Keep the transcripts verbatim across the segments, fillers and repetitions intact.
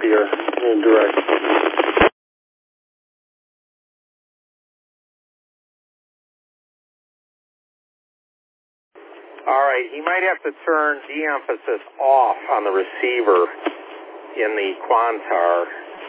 repeater in direct. All right, he might have to turn de-emphasis off on the receiver in the Quantar.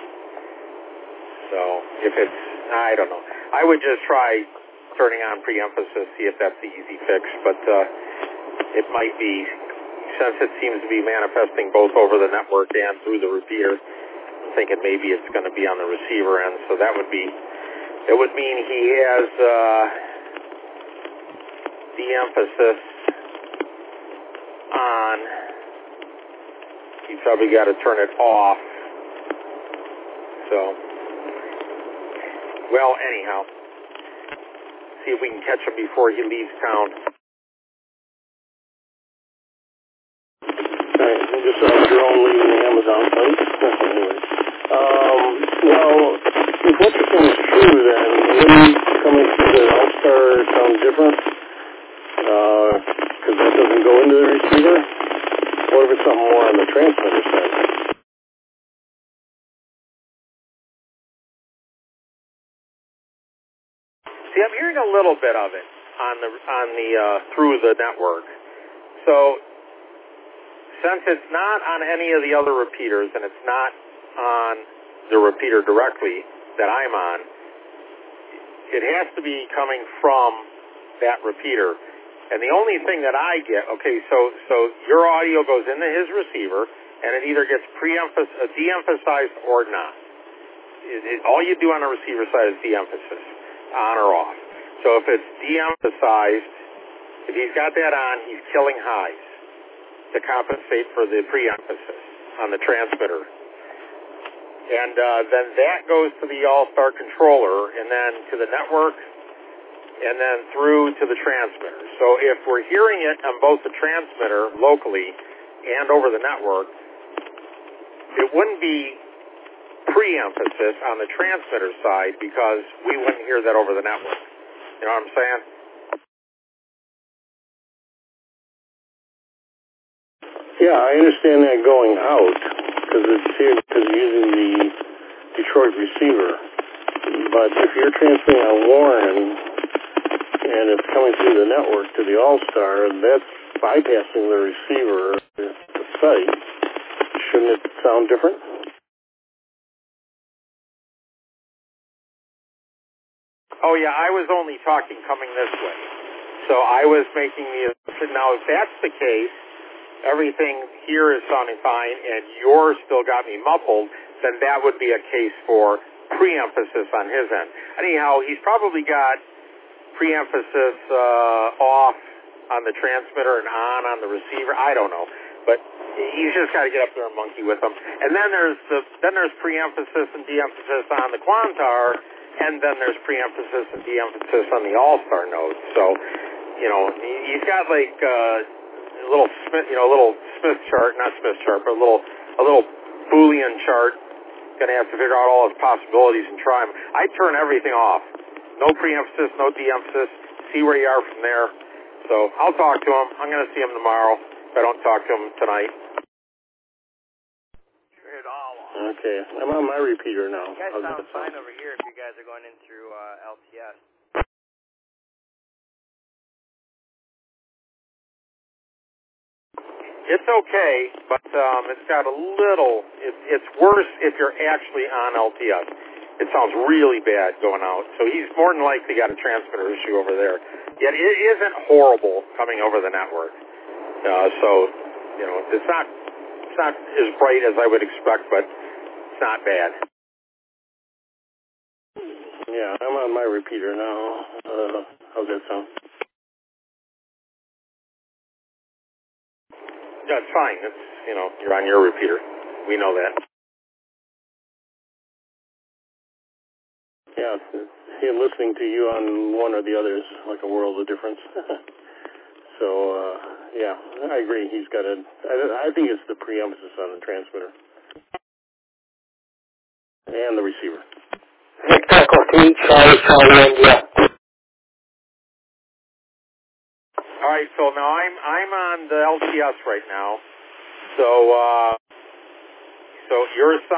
So if it's, I don't know. I would just try turning on pre-emphasis, see if that's the easy fix. But uh, it might be, since it seems to be manifesting both over the network and through the repeater, I'm thinking maybe it's going to be on the receiver end. So that would be, it would mean he has uh, de-emphasis on. You probably got to turn it off. So, well, anyhow, see if we can catch him before he leaves town. All right, and just uh, your own leaving the Amazon place. Anyway, um, well, if what you're saying is true, then wouldn't coming through the All-Star sound different? Because uh, that doesn't go into the receiver. What if it's something more on the transmitter side? See, I'm hearing a little bit of it on the on the uh, through the network. So, since it's not on any of the other repeaters and it's not on the repeater directly that I'm on, it has to be coming from that repeater. And the only thing that I get, okay, so so your audio goes into his receiver, and it either gets pre-emphasis, uh, de-emphasized or not. It, it, all you do on the receiver side is de-emphasis, on or off. So if it's de-emphasized, if he's got that on, he's killing highs to compensate for the pre-emphasis on the transmitter. And uh, then that goes to the All-Star controller, and then to the network, and then through to the transmitter. So if we're hearing it on both the transmitter locally and over the network, it wouldn't be pre-emphasis on the transmitter side because we wouldn't hear that over the network. You know what I'm saying? Yeah, I understand that going out because it's here because you're using the Detroit receiver. But if you're transmitting on Warren and it's coming through the network to the All-Star, that's bypassing the receiver, the site. Shouldn't it sound different? Oh, yeah, I was only talking coming this way. So I was making the assumption. Now, if that's the case, everything here is sounding fine and yours still got me muffled, then that would be a case for pre-emphasis on his end. Anyhow, he's probably got pre-emphasis uh, off on the transmitter and on on the receiver. I don't know, but he's just got to get up there and monkey with them. And then there's the then there's pre-emphasis and de-emphasis on the Quantar, and then there's pre-emphasis and de-emphasis on the All-Star node. So, you know, he's got like uh, a little Smith, you know, a little Smith chart, not Smith chart, but a little a little Boolean chart. Going to have to figure out all his possibilities and try them. I turn everything off. No pre-emphasis, no de-emphasis. See where you are from there. So I'll talk to him. I'm going to see him tomorrow if I don't talk to him tonight. Turn it all off. Okay, I'm on my repeater now. You guys How's sound that fine sound? over here if you guys are going in through uh, L T S. It's okay, but um, it's got a little, it, it's worse if you're actually on L T S. It sounds really bad going out. So he's more than likely got a transmitter issue over there. Yet it isn't horrible coming over the network. Uh, so, you know, it's not, it's not as bright as I would expect, but it's not bad. Yeah, I'm on my repeater now. Uh, how's that sound? Yeah, it's fine. It's, you know, you're on your repeater. We know that. Yeah, him listening to you on one or the other is like a world of difference. So, uh, yeah, I agree. He's got a, I, I think it's the pre-emphasis on the transmitter. And the receiver. Victor Coffee, Charlie, Charlie, India. All right, so now I'm I'm on the L T S right now. So uh, so you're